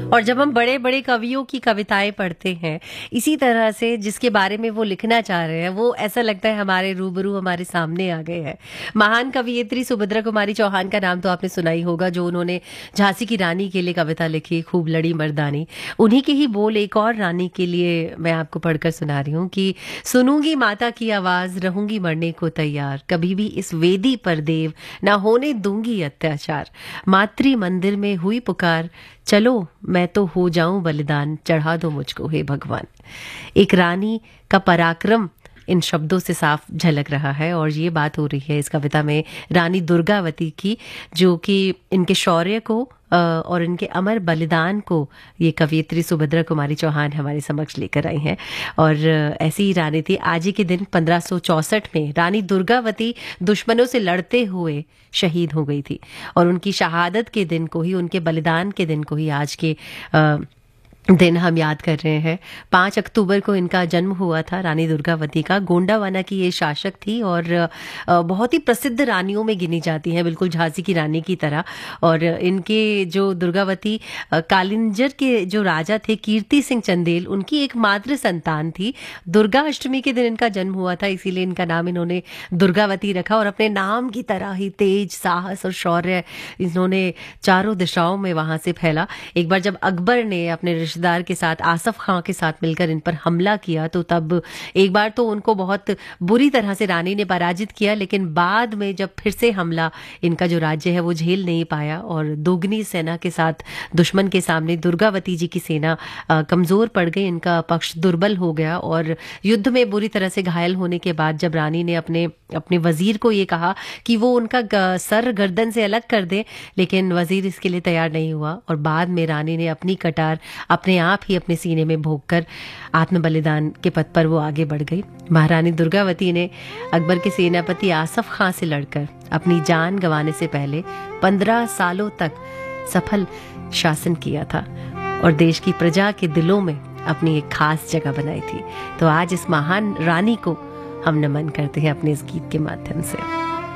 और जब हम बड़े बड़े कवियों की कविताएं पढ़ते हैं इसी तरह से, जिसके बारे में वो लिखना चाह रहे हैं, वो ऐसा लगता है हमारे रूबरू, हमारे सामने आ गए हैं। महान कवियत्री सुभद्रा कुमारी चौहान का नाम तो आपने सुना ही होगा, जो उन्होंने झांसी की रानी के लिए कविता लिखी, खूब लड़ी मर्दानी। उन्हीं के ही बोल एक और रानी के लिए मैं आपको पढ़कर सुना रही हूँ कि सुनूंगी माता की आवाज, रहूंगी मरने को तैयार, कभी भी इस वेदी पर देव ना होने दूंगी अत्याचार। मातृ मंदिर में हुई पुकार, चलो मैं तो हो जाऊं बलिदान, चढ़ा दो मुझको हे भगवान। एक रानी का पराक्रम इन शब्दों से साफ झलक रहा है। और ये बात हो रही है इस कविता में रानी दुर्गावती की, जो कि इनके शौर्य को और इनके अमर बलिदान को ये कवियत्री सुभद्रा कुमारी चौहान हमारे समक्ष लेकर आई हैं। और ऐसी ही रानी थी। आज ही के दिन 1564 में रानी दुर्गावती दुश्मनों से लड़ते हुए शहीद हो गई थी। और उनकी शहादत के दिन को ही, उनके बलिदान के दिन को ही आज के दिन हम याद कर रहे हैं। 5 अक्टूबर को इनका जन्म हुआ था, रानी दुर्गावती का। गोंडावाना की ये शासक थी और बहुत ही प्रसिद्ध रानियों में गिनी जाती हैं, बिल्कुल झांसी की रानी की तरह। और इनके जो दुर्गावती कालिंजर के जो राजा थे कीर्ति सिंह चंदेल, उनकी एक मात्र संतान थी। दुर्गा अष्टमी के दिन इनका जन्म हुआ था, इसीलिए इनका नाम इन्होंने दुर्गावती रखा। और अपने नाम की तरह ही तेज, साहस और शौर्य इन्होंने चारों दिशाओं में वहां से फैला। एक बार जब अकबर ने अपने रिश्तेदार के साथ, आसफ खां के साथ मिलकर इन पर हमला किया, तो तब एक बार तो उनको बहुत बुरी तरह से रानी ने पराजित किया, लेकिन बाद में जब फिर से हमला इनका जो राज्य है वो झेल नहीं पाया और दोगुनी सेना के साथ दुश्मन के सामने दुर्गावती जी की सेना कमजोर पड़ गई, इनका पक्ष दुर्बल हो गया। और युद्ध में बुरी तरह से घायल होने के बाद जब रानी ने अपने वजीर को ये कहा कि वो उनका सर गर्दन से अलग कर दे, लेकिन वजीर इसके लिए तैयार नहीं हुआ। और बाद में रानी ने अपनी कटार अपने आप ही अपने सीने में भोंककर आत्म बलिदान के पथ पर वो आगे बढ़ गई। महारानी दुर्गावती ने अकबर के सेनापति आसफ खां से लड़कर अपनी जान गंवाने से पहले 15 सालों तक सफल शासन किया था और देश की प्रजा के दिलों में अपनी एक खास जगह बनाई थी। तो आज इस महान रानी को हम नमन करते हैं अपने इस गीत के माध्यम से।